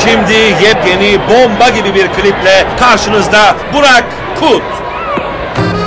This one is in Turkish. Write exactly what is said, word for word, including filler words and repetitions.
Şimdi yepyeni bomba gibi bir kliple karşınızda Burak Kut.